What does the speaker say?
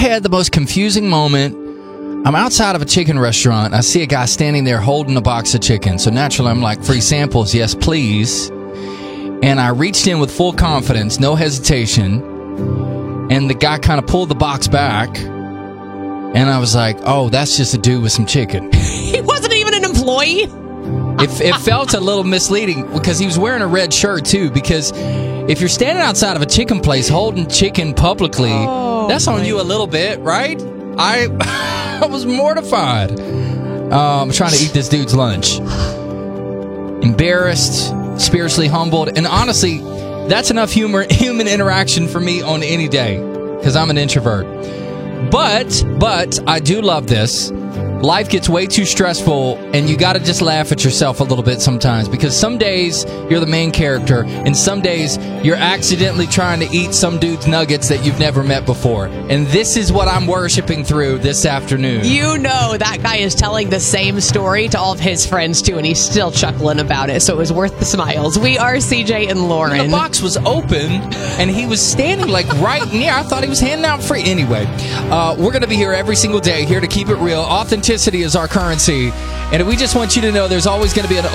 had the most confusing moment. I'm outside of a chicken restaurant. I see a guy standing there holding a box of chicken. So naturally, I'm like, free samples, yes, please. And I reached in with full confidence, no hesitation. And the guy kind of pulled the box back. And I was like, oh, that's just a dude with some chicken. He wasn't even an employee. It felt a little misleading because he was wearing a red shirt, too. Because if you're standing outside of a chicken place holding chicken publicly, that's on you a little bit, right? I was mortified. I'm trying to eat this dude's lunch. Embarrassed, spiritually humbled, and honestly, that's enough human interaction for me on any day because I'm an introvert. But I do love this. Life gets way too stressful, and you got to just laugh at yourself a little bit sometimes because some days you're the main character, and some days you're accidentally trying to eat some dude's nuggets that you've never met before. And this is what I'm worshiping through this afternoon. You know that guy is telling the same story to all of his friends, too, and he's still chuckling about it, so it was worth the smiles. We are CJ and Lauren. The box was open, and he was standing like right near. I thought he was handing out free. Anyway, we're going to be here every single day, here to keep it real. Authenticity is our currency, and we just want you to know there's always going to be an